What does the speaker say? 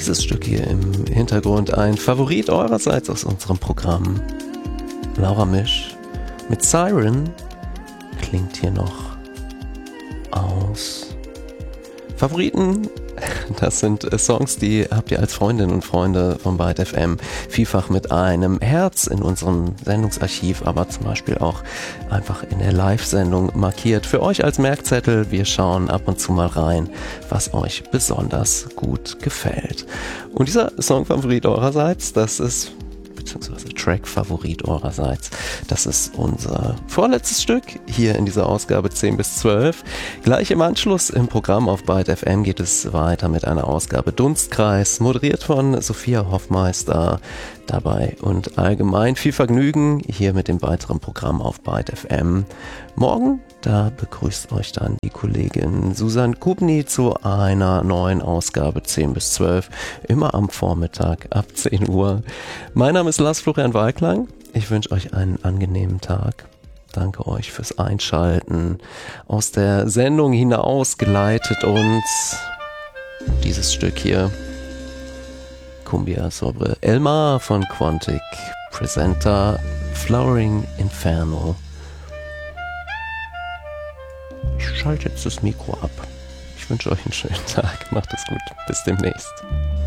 Dieses Stück hier im Hintergrund ein Favorit eurerseits aus unserem Programm. Laura Misch mit Siren klingt hier noch aus. Favoriten, das sind Songs, die habt ihr als Freundinnen und Freunde von Byte FM vielfach mit einem Herz in unserem Sendungsarchiv, aber zum Beispiel auch einfach in der Live-Sendung markiert. Für euch als Merkzettel, wir schauen ab und zu mal rein, was euch besonders gut gefällt. Und dieser Songfavorit eurerseits, das ist beziehungsweise Track-Favorit eurerseits. Das ist unser vorletztes Stück hier in dieser Ausgabe 10 bis 12. Gleich im Anschluss im Programm auf Byte FM geht es weiter mit einer Ausgabe Dunstkreis, moderiert von Sophia Hoffmeister. Dabei und allgemein viel Vergnügen hier mit dem weiteren Programm auf Byte FM. Morgen, da begrüßt euch dann die Kollegin Susan Kubni zu einer neuen Ausgabe 10 bis 12, immer am Vormittag ab 10 Uhr. Mein Name ist Lars Florian Walklang. Ich wünsche euch einen angenehmen Tag. Danke euch fürs Einschalten. Aus der Sendung hinaus geleitet uns dieses Stück hier. Cumbia sobre Elmar von Quantic, Presenter Flowering Inferno. Ich schalte jetzt das Mikro ab. Ich wünsche euch einen schönen Tag. Macht es gut. Bis demnächst.